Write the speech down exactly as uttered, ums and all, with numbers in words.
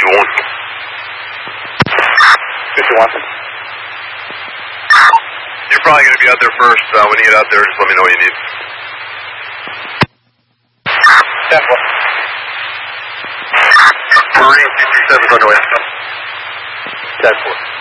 fifty-one. fifty-one. You're probably going to be out there first. Uh, when you get out there, just let me know what you need. ten four. Marine fifty-seven's on the way. ten four.